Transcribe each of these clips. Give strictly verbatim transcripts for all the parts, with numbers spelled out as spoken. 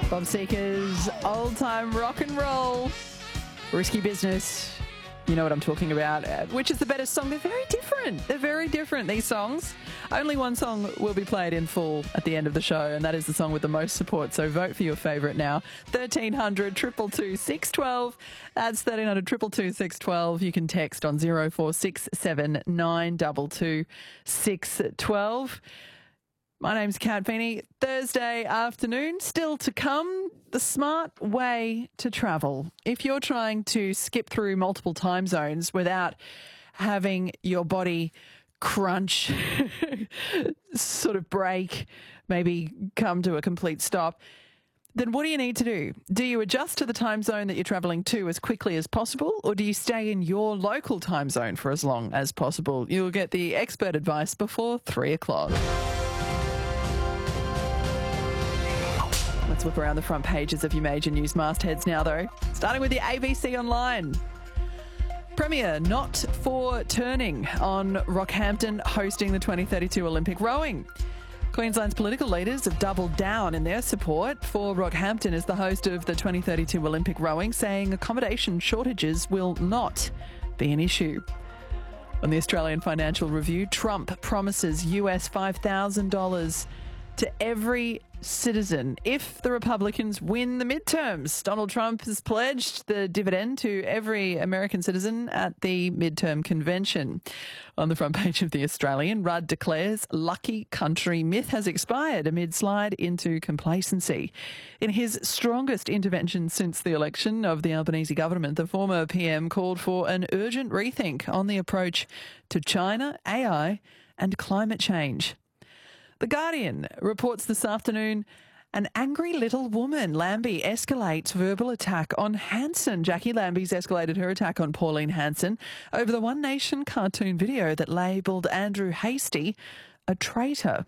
Bob Seeker's Old Time Rock and Roll. Risky Business. You know what I'm talking about. Uh, Which is the better song? They're very different. They're very different, these songs. Only one song will be played in full at the end of the show, and that is the song with the most support. So vote for your favourite now. thirteen hundred, two two two, six one two. That's thirteen hundred, two two two, six one two. You can text on zero four six seven nine two two six one two. My name's Kat Feeney. Thursday afternoon, still to come, the smart way to travel. If you're trying to skip through multiple time zones without having your body crunch, sort of break, maybe come to a complete stop, then what do you need to do? Do you adjust to the time zone that you're travelling to as quickly as possible, or do you stay in your local time zone for as long as possible? You'll get the expert advice before three o'clock. Let's look around the front pages of your major news mastheads now, though. Starting with the A B C Online. Premier not for turning on Rockhampton hosting the twenty thirty-two Olympic rowing. Queensland's political leaders have doubled down in their support for Rockhampton as the host of the twenty thirty-two Olympic rowing, saying accommodation shortages will not be an issue. On the Australian Financial Review, Trump promises U S five thousand dollars to every citizen if the Republicans win the midterms. Donald Trump has pledged the dividend to every American citizen at the midterm convention. On the front page of The Australian, Rudd declares lucky country myth has expired amid slide into complacency. In his strongest intervention since the election of the Albanese government, the former P M called for an urgent rethink on the approach to China, A I and climate change. The Guardian reports this afternoon an angry little woman, Lambie, escalates verbal attack on Hanson. Jackie Lambie's escalated her attack on Pauline Hanson over the One Nation cartoon video that labelled Andrew Hastie a traitor.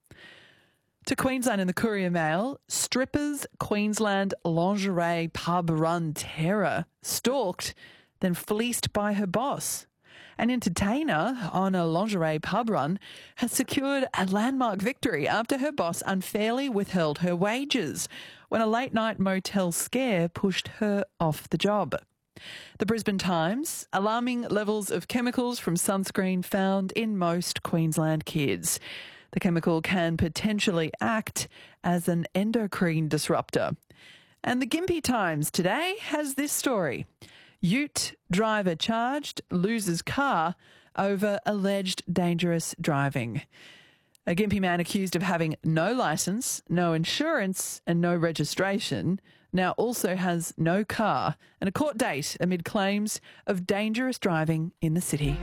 To Queensland in the Courier Mail, strippers Queensland lingerie pub run terror, stalked, then fleeced by her boss. An entertainer on a lingerie pub run has secured a landmark victory after her boss unfairly withheld her wages when a late-night motel scare pushed her off the job. The Brisbane Times, alarming levels of chemicals from sunscreen found in most Queensland kids. The chemical can potentially act as an endocrine disruptor. And the Gympie Times today has this story. Ute driver charged, loses car over alleged dangerous driving. A Gympie man accused of having no licence, no insurance and no registration now also has no car and a court date amid claims of dangerous driving in the city.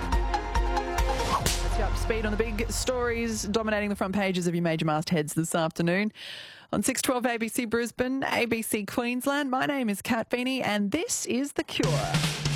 Let's go up to speed on the big stories dominating the front pages of your major mastheads this afternoon. On six twelve A B C Brisbane, A B C Queensland, my name is Kat Feeney and this is The Cure.